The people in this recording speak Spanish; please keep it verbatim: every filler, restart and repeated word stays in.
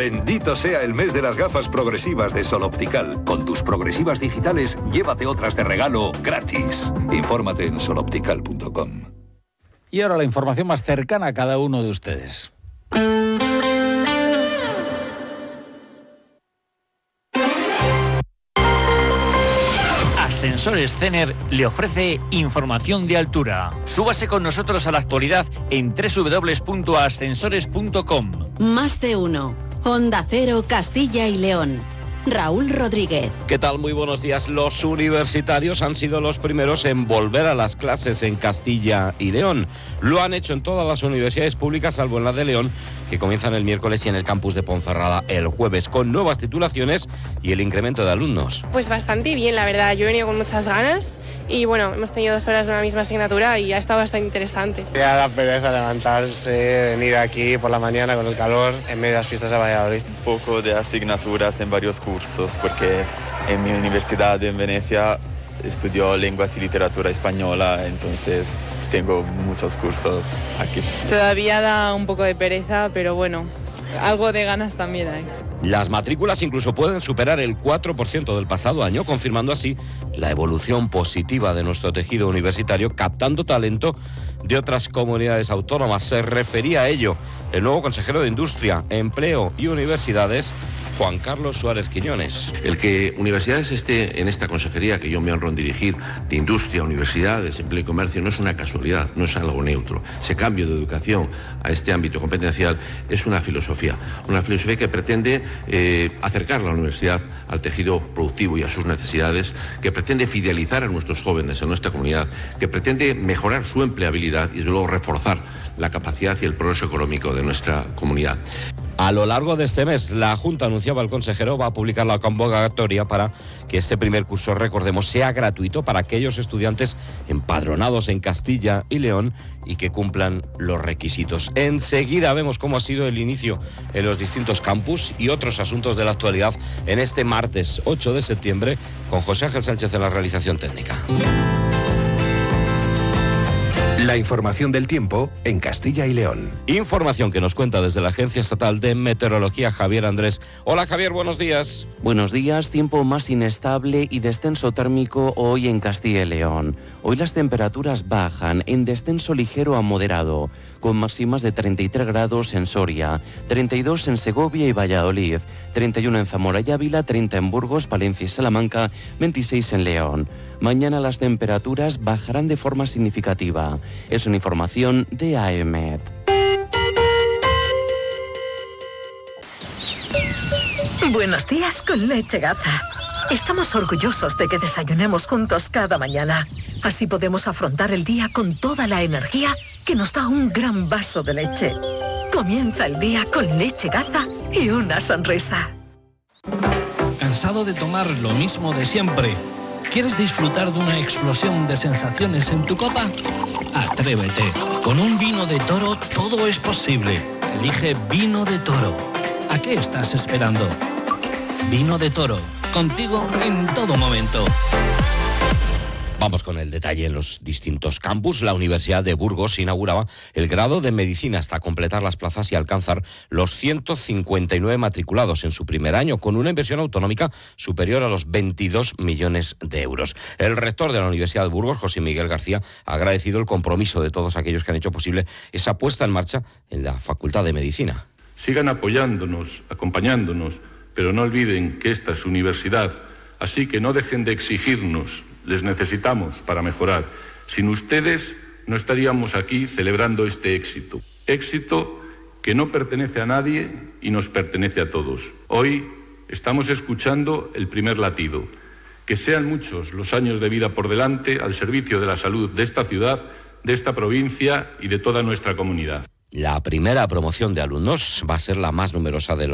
Bendito sea el mes de las gafas progresivas de Sol Optical. Con tus progresivas digitales, llévate otras de regalo gratis. Infórmate en sol optical punto com. Y ahora la información más cercana a cada uno de ustedes. Ascensores Cener le ofrece información de altura. Súbase con nosotros a la actualidad en doble u doble u doble u punto ascensores punto com. Más de uno. Onda Cero, Castilla y León. Raúl Rodríguez. ¿Qué tal? Muy buenos días. Los universitarios han sido los primeros en volver a las clases en Castilla y León. Lo han hecho en todas las universidades públicas, salvo en la de León, que comienzan el miércoles, y en el campus de Ponferrada el jueves, con nuevas titulaciones y el incremento de alumnos. Pues bastante bien, la verdad. Yo he venido con muchas ganas y bueno, hemos tenido dos horas de una misma asignatura y ha estado bastante interesante. Ya da pereza levantarse, venir aquí por la mañana con el calor en medio de las fiestas de Valladolid. Un poco de asignaturas en varios cursos, porque en mi universidad en Venecia estudio lenguas y literatura española, entonces tengo muchos cursos aquí. Todavía da un poco de pereza, pero bueno, algo de ganas también hay. Las matrículas incluso pueden superar el cuatro por ciento del pasado año, confirmando así la evolución positiva de nuestro tejido universitario, captando talento de otras comunidades autónomas. Se refería a ello el nuevo consejero de Industria, Empleo y Universidades, Juan Carlos Suárez Quiñones. El que Universidades esté en esta consejería que yo me honro en dirigir, de Industria, Universidades, Empleo y Comercio, no es una casualidad, no es algo neutro. Ese cambio de educación a este ámbito competencial es una filosofía, una filosofía que pretende eh, acercar la universidad al tejido productivo y a sus necesidades, que pretende fidelizar a nuestros jóvenes en nuestra comunidad, que pretende mejorar su empleabilidad y desde luego reforzar la capacidad y el progreso económico de nuestra comunidad. A lo largo de este mes, la Junta, anunciaba el consejero, va a publicar la convocatoria para que este primer curso, recordemos, sea gratuito para aquellos estudiantes empadronados en Castilla y León y que cumplan los requisitos. Enseguida vemos cómo ha sido el inicio en los distintos campus y otros asuntos de la actualidad en este martes ocho de septiembre, con José Ángel Sánchez en la realización técnica. La información del tiempo en Castilla y León. Información que nos cuenta desde la Agencia Estatal de Meteorología, Javier Andrés. Hola Javier, buenos días. Buenos días. Tiempo más inestable y descenso térmico hoy en Castilla y León. Hoy las temperaturas bajan en descenso ligero a moderado, con máximas de treinta y tres grados en Soria, treinta y dos en Segovia y Valladolid, treinta y uno en Zamora y Ávila, treinta en Burgos, Palencia y Salamanca, veintiséis en León. Mañana las temperaturas bajarán de forma significativa. Es una información de A E M E D. Buenos días con Leche Gaza. Estamos orgullosos de que desayunemos juntos cada mañana. Así podemos afrontar el día con toda la energía que nos da un gran vaso de leche. Comienza el día con Leche Gaza y una sonrisa. ¿Cansado de tomar lo mismo de siempre? ¿Quieres disfrutar de una explosión de sensaciones en tu copa? Atrévete. Con un vino de Toro todo es posible. Elige Vino de Toro. ¿A qué estás esperando? Vino de Toro. Contigo en todo momento. Vamos con el detalle en los distintos campus. La Universidad de Burgos inauguraba el grado de Medicina hasta completar las plazas y alcanzar los ciento cincuenta y nueve matriculados en su primer año, con una inversión autonómica superior a los veintidós millones de euros. El rector de la Universidad de Burgos, José Miguel García, ha agradecido el compromiso de todos aquellos que han hecho posible esa puesta en marcha en la Facultad de Medicina. Sigan apoyándonos, acompañándonos, pero no olviden que esta es su universidad, así que no dejen de exigirnos. Les necesitamos para mejorar. Sin ustedes no estaríamos aquí celebrando este éxito. Éxito que no pertenece a nadie y nos pertenece a todos. Hoy estamos escuchando el primer latido. Que sean muchos los años de vida por delante al servicio de la salud de esta ciudad, de esta provincia y de toda nuestra comunidad. La primera promoción de alumnos va a ser la más numerosa de los